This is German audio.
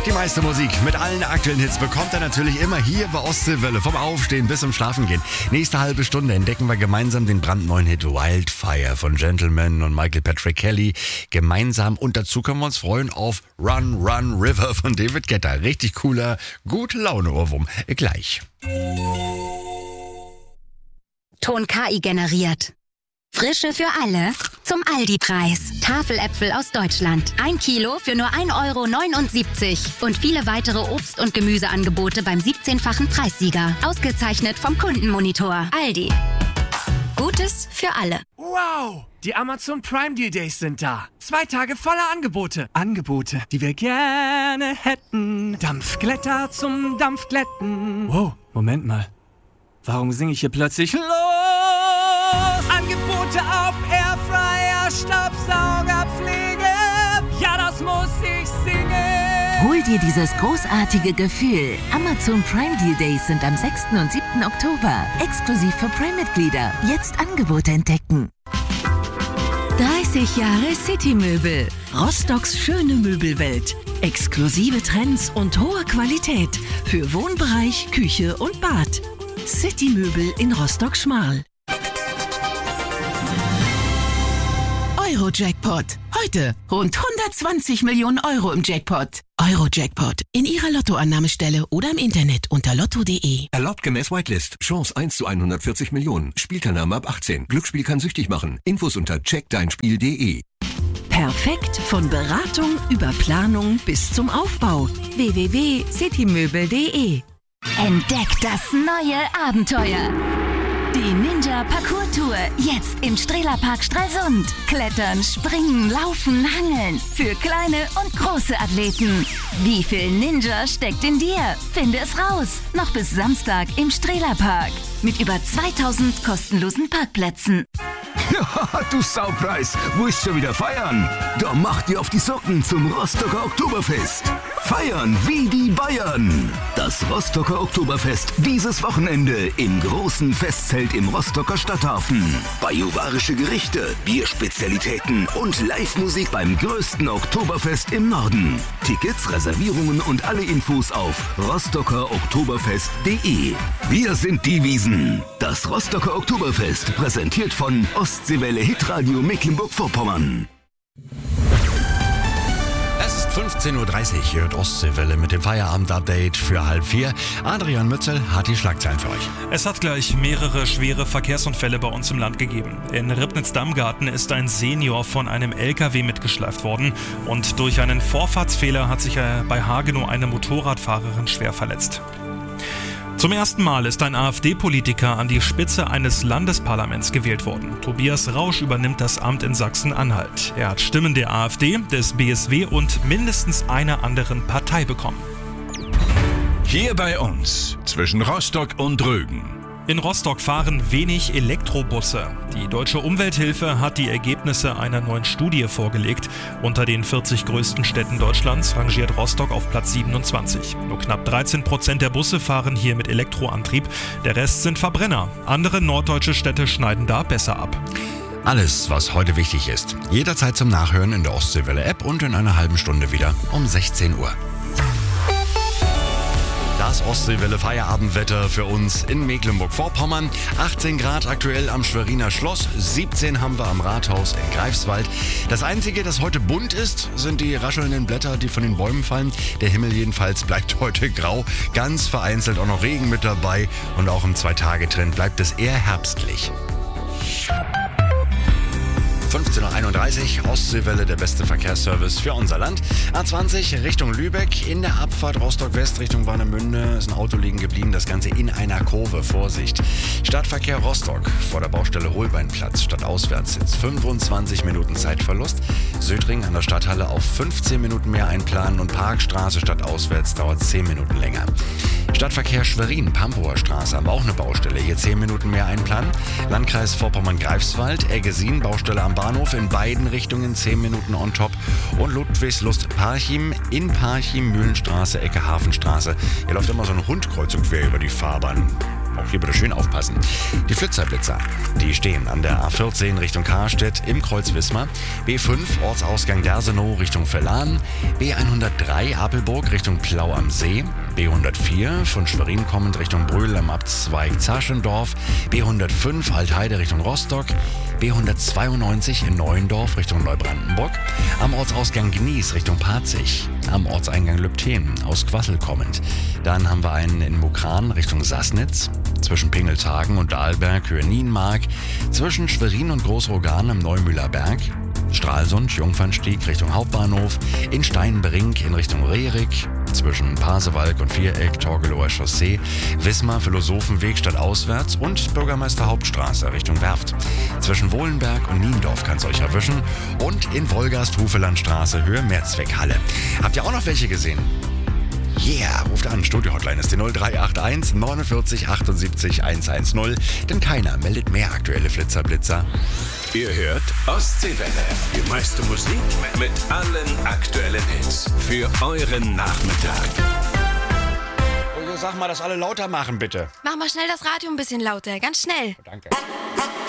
Die meiste Musik mit allen aktuellen Hits bekommt er natürlich immer hier bei Ostseewelle. Vom Aufstehen bis zum Schlafengehen. Nächste halbe Stunde entdecken wir gemeinsam den brandneuen Hit Wildfire von Gentleman und Michael Patrick Kelly. Gemeinsam. Und dazu können wir uns freuen auf Run, Run, River von David Guetta. Richtig cooler, gute Laune-Ohrwurm. Gleich. Ton KI generiert. Frische für alle zum Aldi-Preis. Tafeläpfel aus Deutschland. 1 Kilo für nur 1,79 € und viele weitere Obst- und Gemüseangebote beim 17-fachen Preissieger. Ausgezeichnet vom Kundenmonitor. Aldi. Gutes für alle. Wow! Die Amazon Prime Deal Days sind da. 2 Tage voller Angebote. Angebote, die wir gerne hätten. Dampfglätter zum Dampfglätten. Wow, Moment mal. Warum singe ich hier plötzlich los? Angebote auf Airfryer, Staubsaugerpflege. Ja, das muss ich singen. Hol dir dieses großartige Gefühl. Amazon Prime Deal Days sind am 6. und 7. Oktober. Exklusiv für Prime-Mitglieder. Jetzt Angebote entdecken. 30 Jahre City-Möbel. Rostocks schöne Möbelwelt. Exklusive Trends und hohe Qualität. Für Wohnbereich, Küche und Bad. City-Möbel in Rostock-Schmarl. Euro-Jackpot. Heute rund 120 Millionen Euro im Jackpot. Euro-Jackpot. In Ihrer Lottoannahmestelle oder im Internet unter lotto.de. Erlaubt gemäß Whitelist. Chance 1 zu 140 Millionen. Spielteilnahme ab 18. Glücksspiel kann süchtig machen. Infos unter checkdeinspiel.de. Perfekt von Beratung über Planung bis zum Aufbau. www.citymöbel.de. Entdeckt das neue Abenteuer. Die Ninja Parkour Tour, jetzt im Strehlerpark Stralsund. Klettern, springen, laufen, hangeln. Für kleine und große Athleten. Wie viel Ninja steckt in dir? Finde es raus. Noch bis Samstag im Strehlerpark. Mit über 2000 kostenlosen Parkplätzen. Ja, du Saupreis, wo ist schon wieder feiern? Da macht ihr auf die Socken zum Rostocker Oktoberfest. Feiern wie die Bayern. Das Rostocker Oktoberfest dieses Wochenende im großen Festzelt im Rostocker Stadthafen. Bajuwarische Gerichte, Bierspezialitäten und Live-Musik beim größten Oktoberfest im Norden. Tickets, Reservierungen und alle Infos auf rostockeroktoberfest.de. Wir sind die Wiesen. Das Rostocker Oktoberfest, präsentiert von Ostseewelle Hitradio Mecklenburg-Vorpommern. Es ist 15.30 Uhr, ihr hört Ostseewelle mit dem Feierabend-Update für 3:30. Adrian Mützel hat die Schlagzeilen für euch. Es hat gleich mehrere schwere Verkehrsunfälle bei uns im Land gegeben. In Ribnitz-Damgarten ist ein Senior von einem LKW mitgeschleift worden und durch einen Vorfahrtsfehler hat sich bei Hagenow eine Motorradfahrerin schwer verletzt. Zum ersten Mal ist ein AfD-Politiker an die Spitze eines Landesparlaments gewählt worden. Tobias Rausch übernimmt das Amt in Sachsen-Anhalt. Er hat Stimmen der AfD, des BSW und mindestens einer anderen Partei bekommen. Hier bei uns, zwischen Rostock und Rügen. In Rostock fahren wenig Elektrobusse. Die Deutsche Umwelthilfe hat die Ergebnisse einer neuen Studie vorgelegt. Unter den 40 größten Städten Deutschlands rangiert Rostock auf Platz 27. Nur knapp 13% der Busse fahren hier mit Elektroantrieb. Der Rest sind Verbrenner. Andere norddeutsche Städte schneiden da besser ab. Alles, was heute wichtig ist. Jederzeit zum Nachhören in der Ostseewelle-App und in einer halben Stunde wieder um 16 Uhr. Das Ostseewelle Feierabendwetter für uns in Mecklenburg-Vorpommern. 18 Grad aktuell am Schweriner Schloss, 17 haben wir am Rathaus in Greifswald. Das Einzige, das heute bunt ist, sind die raschelnden Blätter, die von den Bäumen fallen. Der Himmel jedenfalls bleibt heute grau, ganz vereinzelt auch noch Regen mit dabei und auch im 2-Tage-Trend bleibt es eher herbstlich. 15.31 Uhr, Ostseewelle, der beste Verkehrsservice für unser Land. A20 Richtung Lübeck, in der Abfahrt Rostock-West Richtung Warnemünde ist ein Auto liegen geblieben, das Ganze in einer Kurve, Vorsicht. Stadtverkehr Rostock, vor der Baustelle Holbeinplatz, stadtauswärts jetzt 25 Minuten Zeitverlust. Südring an der Stadthalle auf 15 Minuten mehr einplanen und Parkstraße stadtauswärts dauert 10 Minuten länger. Stadtverkehr Schwerin, Pampower Straße, haben wir auch eine Baustelle, hier 10 Minuten mehr einplanen. Landkreis Vorpommern-Greifswald, Eggesin, Baustelle am Bahnhof, in beiden Richtungen 10 Minuten on top. Und Ludwigslust-Parchim, in Parchim, Mühlenstraße, Ecke Hafenstraße. Hier läuft immer so ein Hund kreuz und quer über die Fahrbahn. Auch hier bitte schön aufpassen. Die Flitzerblitzer, die stehen an der A14 Richtung Karstedt im Kreuz Wismar, B5 Ortsausgang Dersenow Richtung Verlan, B103 Apelburg Richtung Plau am See, B104 von Schwerin kommend Richtung Brühl am Abzweig Zaschendorf, B105 Altheide Richtung Rostock, B192 in Neuendorf Richtung Neubrandenburg, am Ortsausgang Gnies Richtung Parzig, am Ortseingang Lübten aus Quassel kommend. Dann haben wir einen in Mukran Richtung Sassnitz, zwischen Pingelshagen und Dahlberg Höhe Nienmark, zwischen Schwerin und Großrogan am Neumühler Berg, Stralsund, Jungfernstieg Richtung Hauptbahnhof, in Steinbrink in Richtung Rerik, zwischen Pasewalk und Viereck, Torgelower Chaussee, Wismar, Philosophenweg stadtauswärts und Bürgermeister Hauptstraße Richtung Werft. Zwischen Wohlenberg und Niendorf kann es euch erwischen und in Wolgast, Hufelandstraße, Höhe Mehrzweckhalle. Habt ihr auch noch welche gesehen? Yeah, ruft an. Studio-Hotline ist die 0381 49 78 110, denn keiner meldet mehr aktuelle Flitzer-Blitzer. Ihr hört Ostseewelle. Die meiste Musik mit allen aktuellen Hits. Für euren Nachmittag. Sag mal, dass alle lauter machen, bitte. Mach mal schnell das Radio ein bisschen lauter, ganz schnell. Danke.